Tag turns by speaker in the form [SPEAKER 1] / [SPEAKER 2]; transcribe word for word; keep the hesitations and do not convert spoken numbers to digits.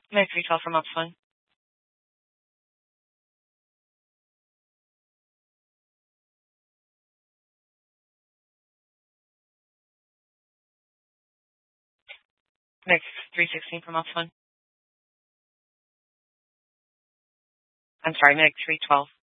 [SPEAKER 1] Meg three twelve from Ops one. Meg three sixteen from Ops one. I'm sorry, Meg three twelve.